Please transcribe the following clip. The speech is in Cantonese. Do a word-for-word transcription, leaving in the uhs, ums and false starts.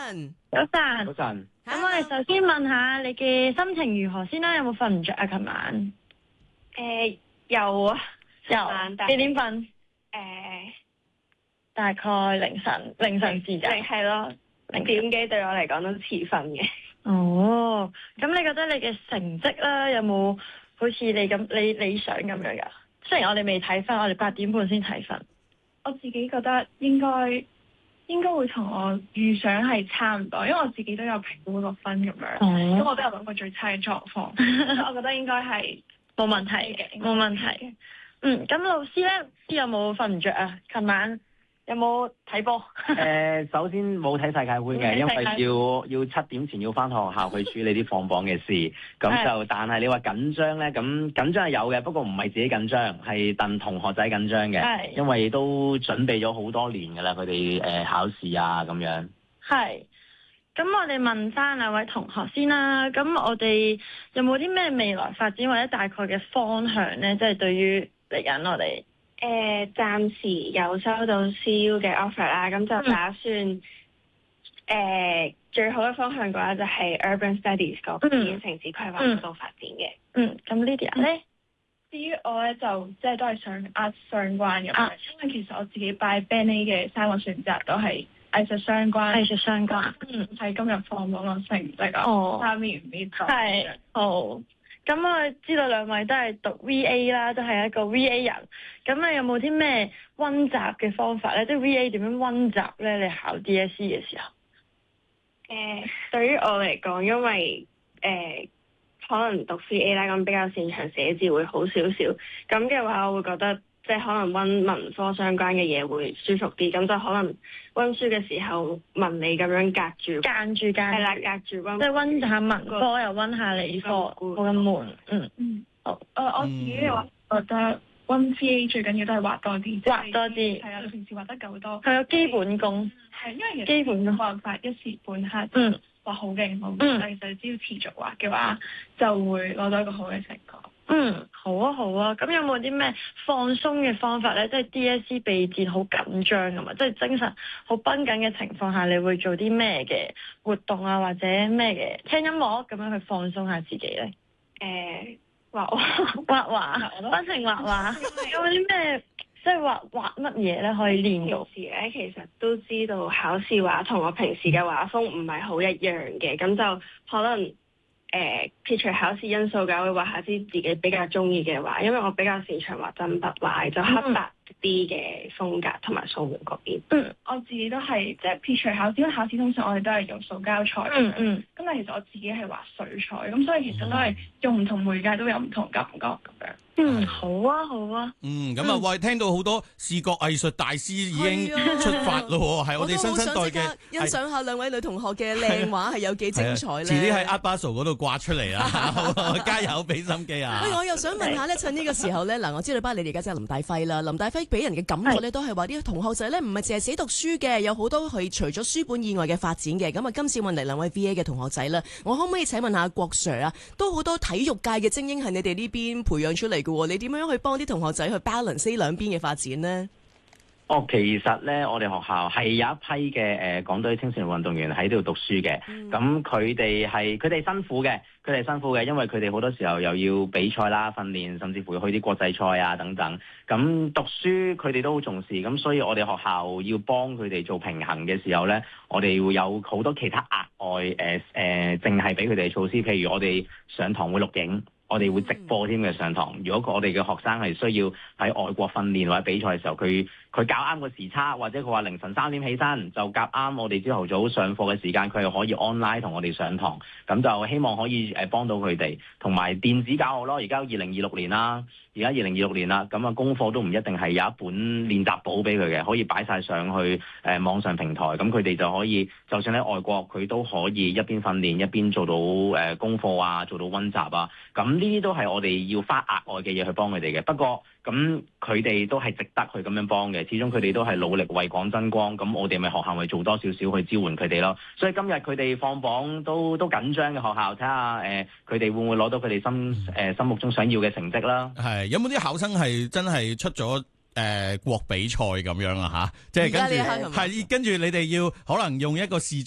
晨， 早晨， 早晨。 咁我哋首先問下你嘅心情如何先啦？有冇瞓唔着啊？琴晚？ 誒、呃，有啊， 有。幾點瞓？ 誒、 呃，大概凌晨，凌晨時間。 係咯，零點幾對我嚟講都遲瞓嘅。 哦，咁你覺得你嘅成績啦，有冇好似你咁你理想咁樣噶？雖然我哋未睇分，我哋八點半先睇分。 我自己覺得應該應該會同我預想係差唔多，因為我自己都有評估個分咁樣，咁、哦、我都有諗過最差嘅狀況，我覺得應該係冇問題嘅，冇問題嘅。嗯，咁老師咧，知有冇瞓唔着啊？琴晚有冇睇波？ 誒、呃，首先冇睇世界盃嘅，因為要要七點前要翻學校去處理啲放榜嘅事。咁就但係你話緊張咧，咁緊張係有嘅，不過唔係自己緊張，係戥同學仔緊張嘅。因為都準備咗好多年㗎啦，佢哋誒考試啊咁樣。係。咁我哋問翻兩位同學先啦。咁我哋有冇啲咩未來發展或者大概嘅方向咧？即係對於嚟緊我哋。 誒、呃，暫時有收到 C U 嘅 offer 啦，咁就打算誒、嗯呃、最好嘅方向嘅話就係 Urban Studies 嗰邊城市規劃嗰度發展嘅。嗯，咁 Lydia 咧， 至於我咧就即係都係想 art 相關咁樣、啊，因為其實我自己拜 Band A 嘅三個選擇都係藝術相關。藝術相關。嗯，係今日放榜個成績啊。哦。三年唔必讀。係。 哦。咁我知道兩位都係讀 V A 啦，都係一個 V A 人。咁你有冇啲咩溫習嘅方法咧？即係 V A 點樣溫習咧？你考 D S E 嘅時候？ 誒、呃，對於我嚟講，因為誒、呃、可能讀 V A 啦，咁比較擅長寫字會好少少。咁嘅話，我會覺得。即係可能溫文科相關嘅嘢會舒服啲，咁就可能溫書嘅時候文理咁樣隔住，間住間係啦，隔住溫，即係溫下文科又溫下理科，冇咁悶。嗯嗯，好。 誒，我自己嘅話覺得溫 V A 最緊要都係畫多啲， 畫多啲。 係啊，你平時畫得夠多。 係有基本功。 係，因為其實基本功冇辦法一時半刻嗯畫好勁好，但係其實只要持續畫嘅話，就會攞到一個好嘅成果。 嗯，好啊，好啊。咁有冇啲咩放鬆嘅方法咧？即係 D S E 備戰好緊張㗎嘛，即係精神好繃緊嘅情況下，你會做啲咩嘅活動啊，或者咩嘅聽音樂咁樣去放鬆下自己咧？ 誒、呃，畫畫， 畫畫，不停畫畫。有冇啲咩即係畫畫乜嘢咧？可以練到？ 平時咧，其實都知道考試畫同我平時嘅畫風唔係好一樣嘅，咁就可能。誒、呃，撇除考試因素嘅，會畫下啲自己比較中意嘅畫，因為我比較擅長畫真筆畫，就黑白啲嘅風格同埋素描嗰邊。 嗯，我自己都係即係撇除考試，因為考試通常我哋都係用塑膠彩。嗯嗯。咁但係其實我自己係畫水彩，咁所以其實都係用唔同媒介都有唔同感覺咁樣。 嗯，好啊，好啊。 嗯，咁啊，喂，聽到好多視覺藝術大師已經出發咯，係、啊、我哋新生代嘅欣賞下兩位女同學嘅靚畫係有幾精彩咧。 遲啲喺 Art Basel 嗰度掛出嚟啊！加油，俾心機啊！ 喂，我又想問下咧，趁呢個時候咧，嗱，我知道巴你哋而家即係林大輝啦，林大輝俾人嘅感覺咧，都係話啲同學仔咧唔係淨係寫讀書嘅，有好多係除咗書本以外嘅發展嘅。咁啊，今次問嚟兩位 V A 嘅同學仔啦，我可唔可以請問下郭 Sir 啊？都好多體育界嘅精英係你哋呢邊培養出嚟嘅，你點樣去幫啲同學仔去 balance 呢兩邊嘅發展呢？ 哦，其實咧，我哋學校係有一批嘅誒港隊青少年運動員喺度讀書嘅。咁佢哋係佢哋辛苦嘅，佢哋辛苦嘅，因為佢哋好多時候又要比賽啦、訓練，甚至乎去啲國際賽啊等等。咁讀書佢哋都好重視，咁所以我哋學校要幫佢哋做平衡嘅時候咧，我哋會有好多其他額外誒誒，淨係俾佢哋嘅措施，譬如我哋上堂會錄影。我哋會直播添嘅上堂。如果我哋嘅學生係需要喺外國訓練或者比賽嘅時候，佢佢校啱個時差，或者佢話凌晨三點起身，就夾啱我哋朝頭早上課嘅時間，佢係可以 online 同我哋上堂。咁就希望可以誒幫到佢哋，同埋電子教學咯。而家二零二六年啦，而家二零二六年啦，咁啊功課都唔一定係有一本練習簿俾佢嘅，可以擺晒上去誒、呃、網上平台。咁佢哋就可以，就算喺外國，佢都可以一邊訓練一邊做到誒、呃、功課啊，做到溫習啊。咁呢啲都係我哋要花額外嘅嘢去幫佢哋嘅。不過咁佢哋都係值得去咁樣幫嘅。始終佢哋都係努力為港爭光。咁我哋咪學校咪做多少少去支援佢哋咯。所以今日佢哋放榜都都緊張嘅學校，睇下誒佢哋會唔會攞到佢哋心誒、呃、心目中想要嘅成績啦。 係有冇啲考生係真係出咗誒、呃、國比賽咁樣啊？嚇，即係跟住係跟住你哋要可能用一個視